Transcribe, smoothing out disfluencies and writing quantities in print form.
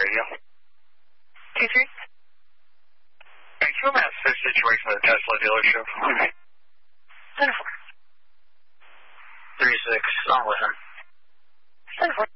radio. TC? Hey, can you ask this situation at the Tesla dealership? 10-4. 36, I'll listen. 10-4.